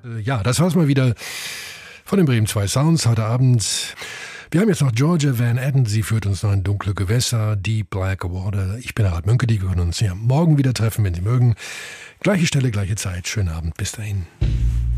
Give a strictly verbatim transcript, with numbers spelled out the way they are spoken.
Ja, das war's mal wieder von den Bremen zwei Sounds heute Abend. Wir haben jetzt noch Georgia Van Etten, sie führt uns noch in dunkle Gewässer, Deep Black Water. Ich bin Harald Mönke, die können uns ja morgen wieder treffen, wenn Sie mögen. Gleiche Stelle, gleiche Zeit. Schönen Abend, bis dahin.